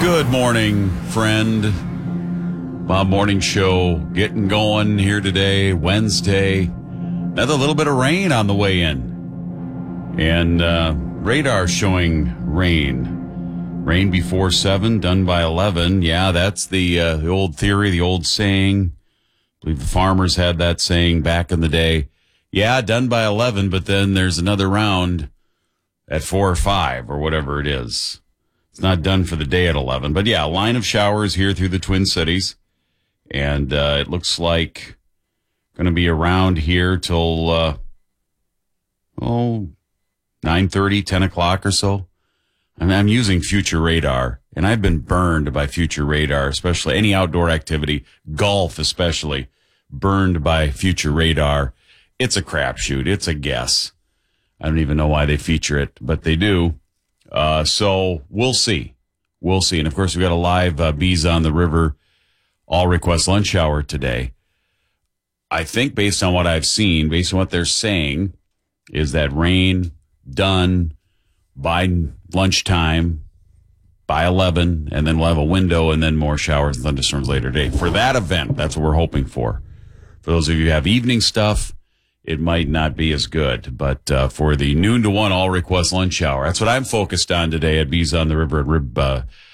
Good morning, friend. Bob Morning Show getting going here today, Wednesday. Another little bit of rain on the way in. And radar showing rain. Rain before 7, done by 11. Yeah, that's the old theory, the old saying. I believe the farmers had that saying back in the day. Yeah, done by 11, but then there's another round at 4 or 5 or whatever it is. It's not done for the day at 11. But yeah, a line of showers here through the Twin Cities. And it looks like going to be around here till, 9:30, 10 o'clock or so. I'm using Future Radar, and I've been burned by Future Radar, especially any outdoor activity, golf especially, burned by Future Radar. It's a crapshoot. It's a guess. I don't even know why they feature it, but they do. So we'll see. We'll see. And, of course, we got a live Bees on the River all-request lunch hour today. I think based on what I've seen, based on what they're saying, is that rain done by lunchtime, by 11, and then we'll have a window and then more showers and thunderstorms later today. For that event, that's what we're hoping for. For those of you who have evening stuff, it might not be as good. But for the noon to 1 all-request lunch hour, that's what I'm focused on today at Bees on the River at